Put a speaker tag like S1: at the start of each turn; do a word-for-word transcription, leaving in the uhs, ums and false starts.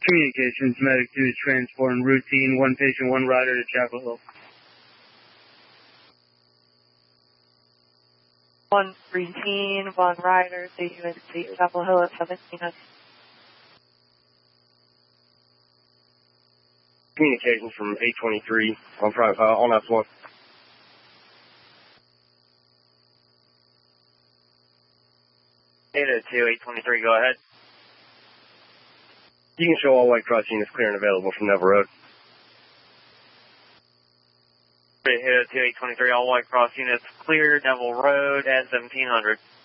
S1: Communications, Medic two is transporting routine, one patient, one rider to Chapel Hill.
S2: One routine, one rider, to U N C Chapel Hill at seventeen hundred.
S3: Communications from eight twenty-three on private, uh, on S one.
S4: eight oh two, eight twenty-three, go ahead.
S3: You can show all White Cross units clear and available from Neville Road.
S4: eight oh two, eight twenty-three, all White Cross units clear, Neville Road at seventeen hundred.